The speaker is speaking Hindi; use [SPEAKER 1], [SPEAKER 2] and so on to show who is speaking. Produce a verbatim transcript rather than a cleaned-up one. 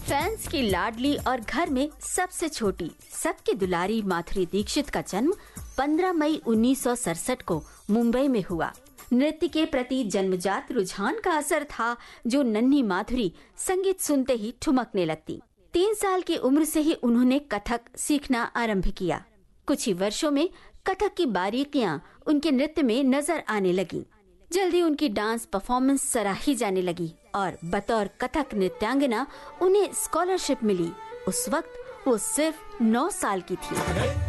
[SPEAKER 1] फैंस की लाडली और घर में सबसे छोटी, सबकी दुलारी माधुरी दीक्षित का जन्म पंद्रह मई उन्नीस सौ सड़सठ को मुंबई में हुआ। नृत्य के प्रति जन्मजात रुझान का असर था, जो नन्ही माधुरी संगीत सुनते ही ठुमकने लगती। तीन साल की उम्र से ही उन्होंने कथक सीखना आरंभ किया। कुछ ही वर्षों में कथक की बारीकियां उनके नृत्य में नजर आने लगी। जल्दी उनकी डांस परफॉर्मेंस सराही जाने लगी और बतौर कथक नृत्यांगना उन्हें स्कॉलरशिप मिली। उस वक्त वो सिर्फ नौ साल की थी।